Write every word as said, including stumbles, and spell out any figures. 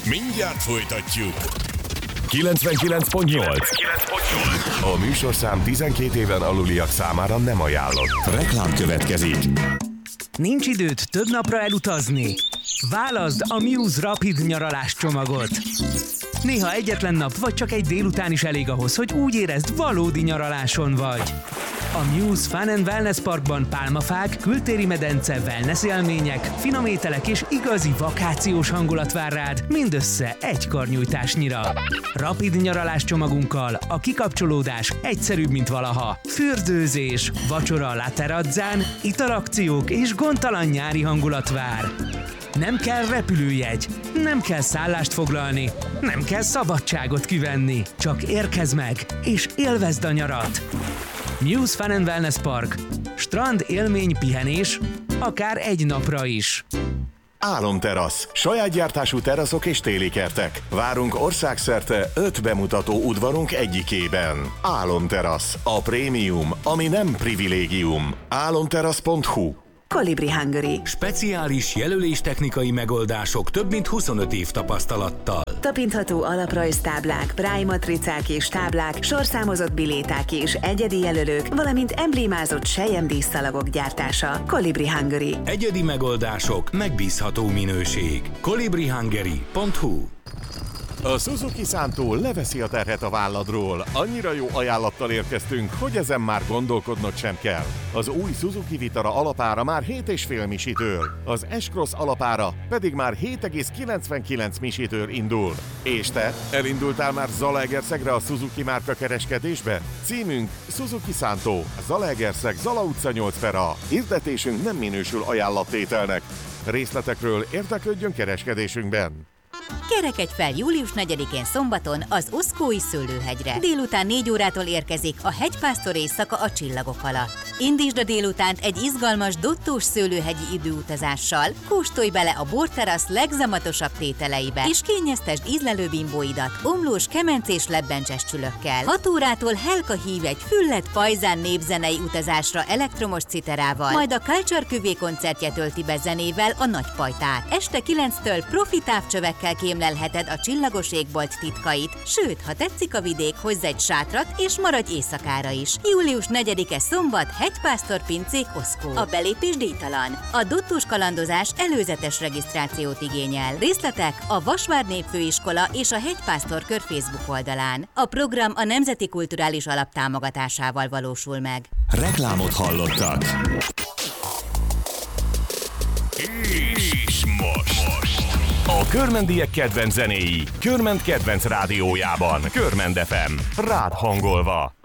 Mindjárt folytatjuk. kilencvenkilenc pont nyolc. A műsorszám tizenkét éven aluliak számára nem ajánlott. Reklám következik. Nincs időt több napra elutazni? Válaszd a Muse Rapid nyaralás csomagot. Néha egyetlen nap vagy csak egy délután is elég ahhoz, hogy úgy érezd, valódi nyaraláson vagy. A Muse Fun and Wellness Parkban pálmafák, kültéri medence, wellness élmények, finom ételek és igazi vakációs hangulat vár rád, mindössze egy karnyújtásnyira. Rapid nyaralás csomagunkkal a kikapcsolódás egyszerűbb, mint valaha. Fürdőzés, vacsora a La Terrazzán, italakciók és gondtalan nyári hangulat vár. Nem kell repülőjegy, nem kell szállást foglalni, nem kell szabadságot kivenni. Csak érkezz meg, és élvezd a nyarat! Muse Fun and Wellness Park. Strand, élmény, pihenés, akár egy napra is. Álomterasz. Saját gyártású teraszok és téli kertek. Várunk országszerte öt bemutató udvarunk egyikében. Álomterasz. A prémium, ami nem privilégium. álomterasz pont hu. Kolibri Hungary. Speciális jelöléstechnikai megoldások több mint huszonöt év tapasztalattal. Tapintható alaprajztáblák, Braille matricák és táblák, sorszámozott biléták és egyedi jelölők, valamint emblémázott selyemdíszszalagok gyártása. Kolibri Hungary. Egyedi megoldások, megbízható minőség. kolibri hungary pont hu. A Suzuki Szántó leveszi a terhet a válladról. Annyira jó ajánlattal érkeztünk, hogy ezen már gondolkodnod sem kell. Az új Suzuki Vitara alapára már hét egész öt misitől, az S-Cross alapára pedig már hét egész kilencvenkilenc misitől indul. És te, elindultál már Zalaegerszegre a Suzuki márka kereskedésbe? Címünk Suzuki Szántó, Zalaegerszeg, Zala utca nyolc per A. Hirdetésünk nem minősül ajánlattételnek. Részletekről érdeklődjön kereskedésünkben. Kerekedj fel július negyedikén szombaton az Oszkói Szőlőhegyre. Délután négy órától érkezik a hegypásztor éjszaka a csillagok alatt. Indítsd a délutánt egy izgalmas dottós szőlőhegyi időutazással, kóstolj bele a borterasz legzamatosabb tételeibe, és kényeztesd ízlelő bimbóidat omlós, kemencés lebbencses csülökkel. hat órától Helka hív egy füllet pajzán népzenei utazásra elektromos citerával, majd a Culture Cuvée koncertje tölti be zenével a nagy pajtát. Este kilenctől profi távcsövekkel kémlelheted a csillagos égbolt titkait, sőt, ha tetszik a vidék, hozz egy sátrat és maradj éjszakára is. július negyedike szombat, Hegypásztor pincék Oszkó. A belépés díjtalan. A dottós kalandozás előzetes regisztrációt igényel. Részletek a Vasvár Népfőiskola és a Hegypásztor kör Facebook oldalán. A program a Nemzeti Kulturális Alap támogatásával valósul meg. Reklámot hallottak. És most. A körmendiek kedvenc zenéi, Körment kedvenc rádiójában, Körmend ef em, rád hangolva.